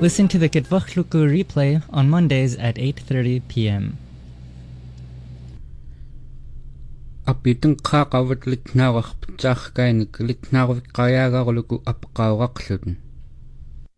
Listen to the Kitvuchluku replay on Mondays at 8:30 p.m. Apitun qaqawat litnaarpitsaarkainik litnaarviqqayaagaarluku apqauraqlutun